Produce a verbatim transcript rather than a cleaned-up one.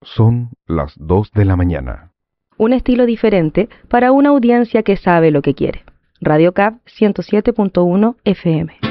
Son las dos de la mañana. Un estilo diferente para una audiencia que sabe lo que quiere. Radio C A P ciento siete punto uno F M.